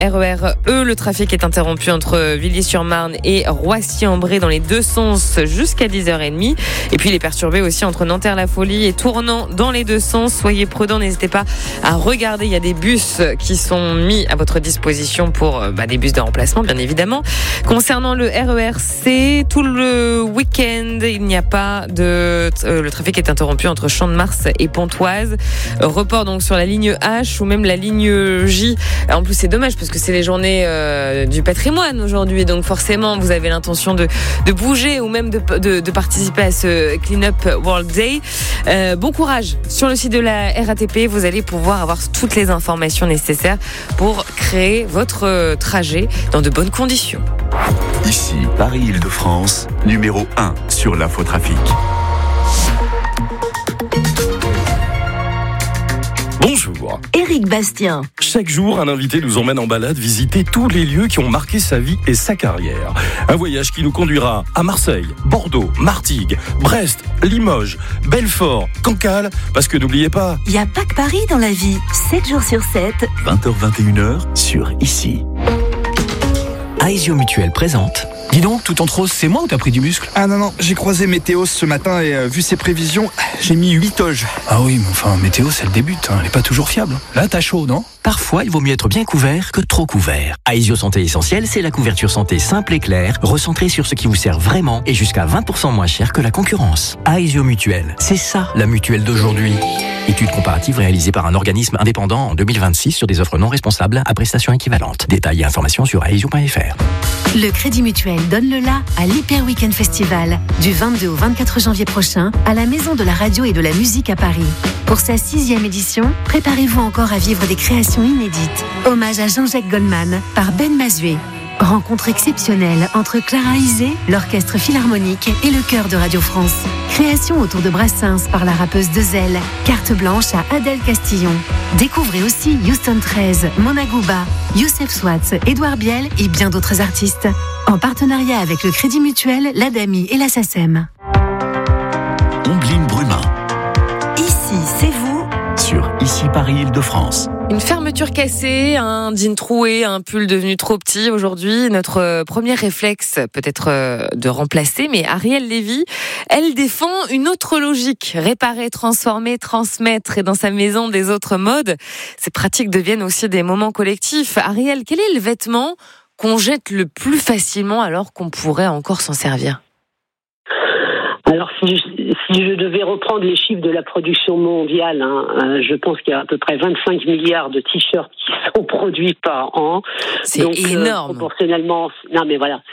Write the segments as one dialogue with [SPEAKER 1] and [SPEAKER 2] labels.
[SPEAKER 1] RER E, le trafic est interrompu entre Villiers-sur-Marne et Roissy-en-Brie dans les deux sens jusqu'à 10h30. Et puis il est perturbé aussi entre Nanterre-la-Folie et Tournant dans les deux sens. Soyez prudents, n'hésitez pas à regarder. Il y a des bus qui sont mis à votre disposition pour des bus de remplacement, bien évidemment. Concernant le RER C, tout le week-end, il n'y a pas de... le trafic est interrompu entre Champ-de-Mars et Pontoise. Report donc sur la ligne H ou même la ligne J. En plus, c'est dommage parce que c'est les journées du patrimoine aujourd'hui, donc forcément vous avez l'intention de bouger ou même de participer à ce Clean Up World Day. Bon courage sur le site de la RATP, vous allez pouvoir avoir toutes les informations nécessaires pour créer votre trajet dans de bonnes conditions.
[SPEAKER 2] Ici, Paris-Île-de-France, numéro 1 sur l'infotrafic.
[SPEAKER 3] Bonjour.
[SPEAKER 4] Éric Bastien.
[SPEAKER 3] Chaque jour, un invité nous emmène en balade visiter tous les lieux qui ont marqué sa vie et sa carrière. Un voyage qui nous conduira à Marseille, Bordeaux, Martigues, Brest, Limoges, Belfort, Cancale, parce que n'oubliez pas...
[SPEAKER 4] Il n'y a pas que Paris dans la vie. 7 jours sur 7.
[SPEAKER 2] 20h-21h sur Ici.
[SPEAKER 5] Aesio Mutuelle présente. Dis donc, tout en rose, c'est moi ou t'as pris du muscle ?
[SPEAKER 6] Ah non, j'ai croisé Météos ce matin et vu ses prévisions, j'ai mis 8 toges.
[SPEAKER 5] Ah oui, mais enfin, Météos, elle débute, elle est pas toujours fiable. Là, t'as chaud, non ? Parfois, il vaut mieux être bien couvert que trop couvert. Aesio Santé Essentielle, c'est la couverture santé simple et claire, recentrée sur ce qui vous sert vraiment et jusqu'à 20% moins cher que la concurrence. Aesio Mutuelle, c'est ça la mutuelle d'aujourd'hui. Étude comparative réalisée par un organisme indépendant en 2026 sur des offres non responsables à prestations équivalentes. Détails et informations sur aesio.fr.
[SPEAKER 4] Le Crédit Mutuel donne le la à l'Hyper Weekend Festival du 22 au 24 janvier prochain à la Maison de la Radio et de la Musique à Paris. Pour sa 6e édition, préparez-vous encore à vivre des créations inédites. Hommage à Jean-Jacques Goldman par Ben Mazué. Rencontre exceptionnelle entre Clara Isé, l'Orchestre Philharmonique et le Chœur de Radio France. Création autour de Brassens par la rappeuse Dezel. Carte blanche à Adèle Castillon. Découvrez aussi Houston 13, Mona Gouba, Youssef Swatz, Édouard Biel et bien d'autres artistes. En partenariat avec le Crédit Mutuel, l'ADAMI et la SACEM.
[SPEAKER 2] Ombline Brumin.
[SPEAKER 4] Ici, c'est vous.
[SPEAKER 2] Sur Ici Paris-Île-de-France.
[SPEAKER 1] Une fermeture cassée, un jean troué, un pull devenu trop petit. Aujourd'hui, notre premier réflexe peut être de remplacer, mais Ariel Lévy, elle défend une autre logique. Réparer, transformer, transmettre et dans sa maison des autres modes. Ces pratiques deviennent aussi des moments collectifs. Ariel, quel est le vêtement qu'on jette le plus facilement alors qu'on pourrait encore s'en servir ?
[SPEAKER 7] Alors, si je devais reprendre les chiffres de la production mondiale, je pense qu'il y a à peu près 25 milliards de t-shirts qui sont produits par an.
[SPEAKER 1] C'est donc, énorme.
[SPEAKER 7] Proportionnellement, non mais voilà,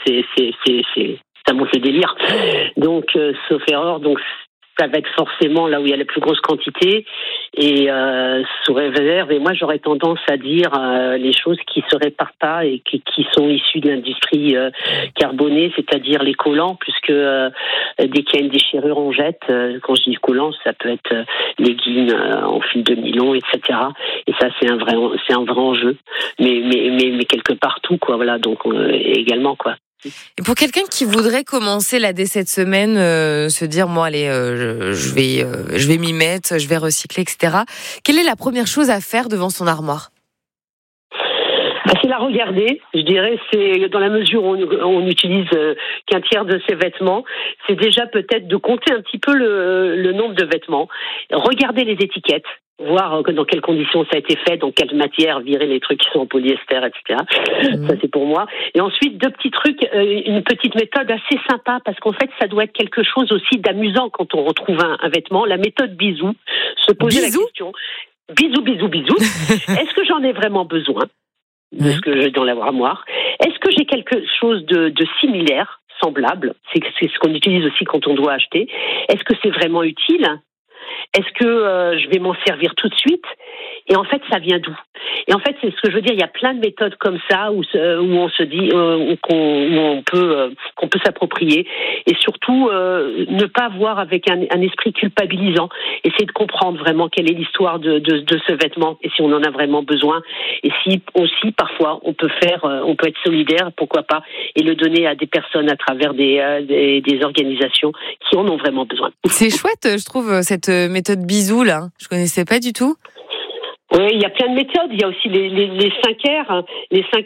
[SPEAKER 7] ça monte le délire. Donc, sauf erreur, donc ça va être forcément là où il y a la plus grosse quantité et sous réserve. Et moi, j'aurais tendance à dire les choses qui se réparent pas et qui sont issues de l'industrie carbonée, c'est-à-dire les collants, puisque dès qu'il y a une déchirure, on jette. Quand je dis collants, ça peut être leggings en fil de nylon, etc. Et ça, c'est un vrai enjeu. Mais quelque part tout, quoi. Voilà. Donc également, quoi.
[SPEAKER 1] Et pour quelqu'un qui voudrait commencer là dès cette semaine, se dire moi allez, je vais m'y mettre, je vais recycler, etc. Quelle est la première chose à faire devant son armoire ?
[SPEAKER 7] C'est la regarder, je dirais, c'est dans la mesure où on utilise qu'un tiers de ses vêtements, c'est déjà peut-être de compter un petit peu le nombre de vêtements, regarder les étiquettes, voir dans quelles conditions ça a été fait, dans quelle matière, virer les trucs qui sont en polyester, etc. Ça, c'est pour moi. Et ensuite, deux petits trucs, une petite méthode assez sympa, parce qu'en fait, ça doit être quelque chose aussi d'amusant quand on retrouve un vêtement. La méthode bisou, se poser la question, bisou, est-ce que j'en ai vraiment besoin de ce que j'ai dans l'armoire? Est-ce que j'ai quelque chose de similaire, semblable? C'est ce qu'on utilise aussi quand on doit acheter. Est-ce que c'est vraiment utile? Est-ce que je vais m'en servir tout de suite? Et en fait, ça vient d'où? Et en fait, c'est ce que je veux dire. Il y a plein de méthodes comme ça où on se dit qu'on peut s'approprier et surtout ne pas voir avec un esprit culpabilisant. Essayer de comprendre vraiment quelle est l'histoire de ce vêtement et si on en a vraiment besoin. Et si aussi parfois on peut être solidaire, pourquoi pas, et le donner à des personnes à travers des organisations qui en ont vraiment besoin.
[SPEAKER 1] C'est chouette, je trouve, cette méthode bisou là. Je connaissais pas du tout.
[SPEAKER 7] Oui, il y a plein de méthodes. Il y a aussi les 5 R. Les 5